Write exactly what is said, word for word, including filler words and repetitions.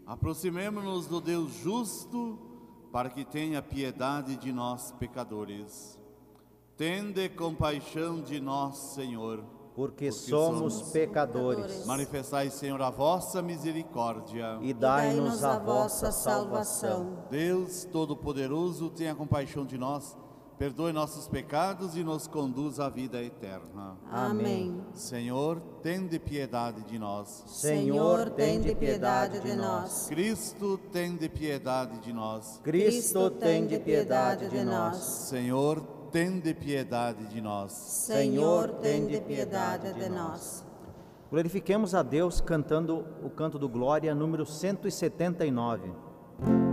Aproximemo-nos do Deus justo, para que tenha piedade de nós, pecadores. Tende compaixão de nós, Senhor, porque, porque somos, somos pecadores. Manifestai, Senhor, a vossa misericórdia E dai-nos a vossa salvação. Deus Todo-Poderoso, tenha compaixão de nós, perdoe nossos pecados e nos conduz à vida eterna. Amém. Senhor, tende piedade de nós. Senhor, tende piedade de nós. Cristo, tende piedade de nós. Cristo, tende piedade de nós. Senhor, tende piedade de nós. Senhor, tende piedade de nós. Glorifiquemos a Deus cantando o canto do Glória, número cento e setenta e nove.